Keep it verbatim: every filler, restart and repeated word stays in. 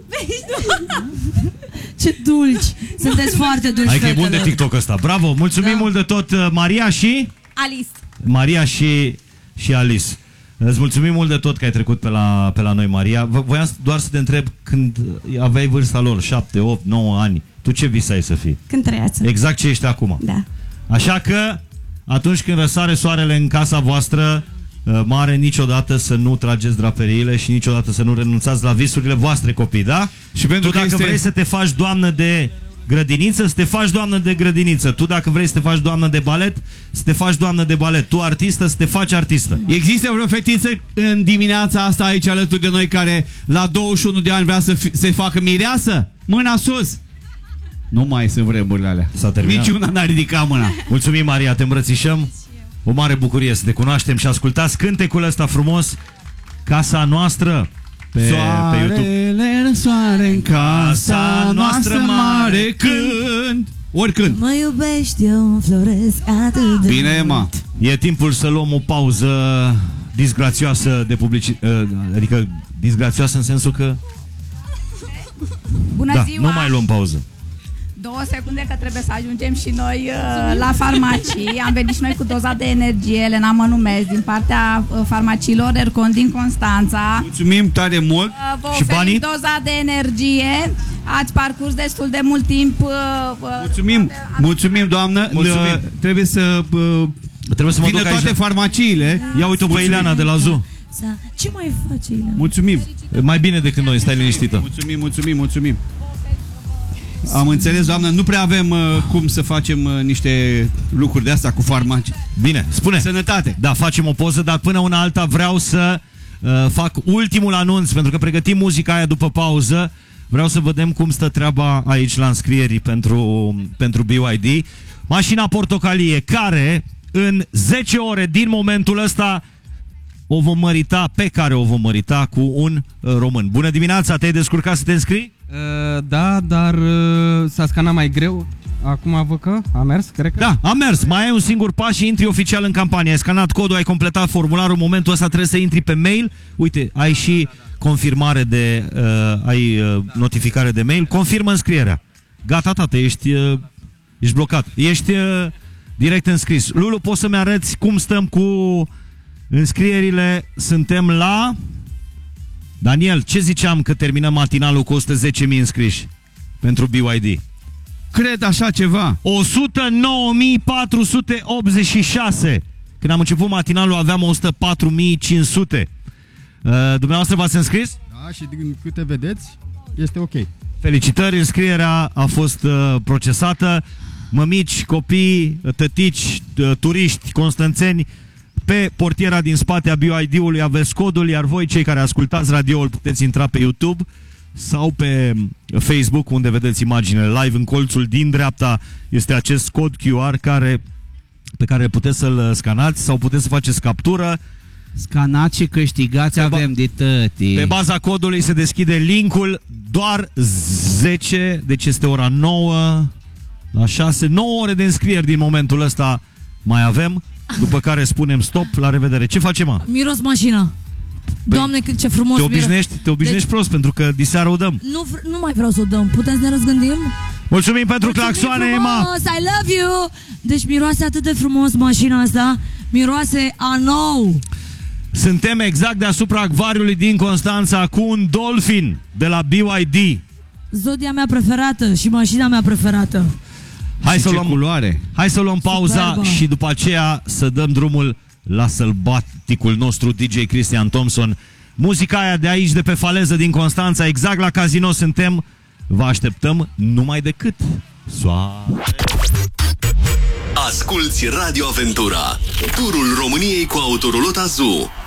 Ce dulci! Sunteți foarte dulci. Hai că e bun de TikTok ăsta. Bravo! Mulțumim da. mult de tot, Maria și... Alice. Maria și, și Alice. Îți mulțumim mult de tot că ai trecut pe la, pe la noi, Maria. Voiam doar să te întreb, când aveai vârsta lor, șapte, opt, nouă ani, tu ce visai să fii? Cântăreață. Exact ce ești acum. Da. Așa că, atunci când răsare soarele în casa voastră mare, niciodată să nu trageți draperiile și niciodată să nu renunțați la visurile voastre, copii, da? Și pentru tu că dacă este... vrei să te faci doamnă de grădiniță, să te faci doamnă de grădiniță. Tu dacă vrei să te faci doamnă de balet, să te faci doamnă de balet. Tu artistă, să te faci artistă. Există vreo fetiță în dimineața asta aici alături de noi care la douăzeci și unu de ani vrea să se facă mireasă? Mâna sus! Nu mai sunt vremurile alea. S-a terminat. Niciuna n-a ridicat mâna. Mulțumim, Maria, te îmbrățișăm. O mare bucurie să te cunoaștem și ascultați cântecul ăsta frumos, Casa Noastră, pe, pe YouTube. Soare în casa noastră mare, când oricând mă iubești, eu înfloresc atât de bine, Emma. E timpul să luăm o pauză disgrațioasă de publicitate, adică disgrațioasă în sensul că bună da, ziua! Nu mai luăm pauză. Două secunde că trebuie să ajungem și noi uh, la farmacii. Am venit și noi cu doza de energie, Elena mă numesc, din partea uh, farmaciilor Ercon din Constanța. Mulțumim tare mult. Uh, vă și banii? doza de energie. Ați parcurs destul de mult timp. Uh, uh, mulțumim, mulțumim, doamnă. Mulțumim. Uh, trebuie să uh, trebuie să mă duc toate aici. farmaciile. Ia uite-o pe Ileana de la Zoo. Ce mai face Ileana? Mulțumim. Mai bine decât noi, stai liniștită. Mulțumim, mulțumim, mulțumim. Am înțeles, doamnă, nu prea avem uh, cum să facem uh, niște lucruri de asta cu farmacii. Bine, spune. Sănătate. Da, facem o poză, dar până una alta vreau să uh, fac ultimul anunț, pentru că pregătim muzica aia după pauză. Vreau să vedem cum stă treaba aici la înscrieri pentru, pentru B Y D. Mașina portocalie, care în zece ore din momentul ăsta o vom mărita, pe care o vom mărita cu un uh, român. Bună dimineața, te-ai descurcat să te înscrii? Uh, da, dar uh, s-a scanat mai greu. Acum văd că a mers, cred că? Da, a mers. Mai ai un singur pas și intri oficial în campanie. Ai scanat codul, ai completat formularul. În momentul ăsta trebuie să intri pe mail. Uite, ai și confirmare de uh, ai uh, notificare de mail. Confirmă înscrierea. Gata, tată, ești uh, ești blocat. Ești uh, direct înscris. Lulu, poți să-mi arăți cum stăm cu înscrierile? Suntem la... Daniel, ce ziceam că terminăm matinalul cu o sută zece mii înscriși pentru B Y D? Cred așa ceva. o sută nouă mii patru sute optzeci și șase. Când am început matinalul aveam o sută patru mii cinci sute. Uh, dumneavoastră v-ați înscris? Da, și din câte vedeți, este ok. Felicitări, înscrierea a fost uh, procesată. Mămici, copii, tătici, uh, turiști, constanțeni, pe portiera din spate a B Y D-ului aveți codul, iar voi, cei care ascultați radioul, puteți intra pe YouTube sau pe Facebook, unde vedeți imaginele live. În colțul din dreapta este acest cod Q R care, pe care puteți să-l scanați sau puteți să faceți captură. Scanați și câștigați, pe avem de tăti. Pe baza codului se deschide linkul. Doar zece, deci este ora nouă la șase, nouă ore de înscrieri din momentul ăsta mai avem. După care spunem stop, la revedere. Ce facem, mă? Miros mașina. Doamne, cât ce frumos Te obișnuiești, te obișnuiești deci, prost, pentru că diseară o dăm. Nu, nu mai vreau să o dăm. Putem să ne răzgândim? Mulțumim pentru claxoane, Emma. I love you. Deci miroase atât de frumos mașina asta. Miroase a nou. Suntem exact deasupra acvariului din Constanța cu un dolphin de la B Y D. Zodia mea preferată și mașina mea preferată. Hai să, luăm, culoare. hai să luăm pauza Superba. Și după aceea să dăm drumul la sălbaticul nostru D J Cristian Thompson. Muzica aia de aici, de pe faleză din Constanța, exact la casino suntem. Vă așteptăm numai decât soare. Asculți Radio Aventura, turul României cu Autoroulot Azul.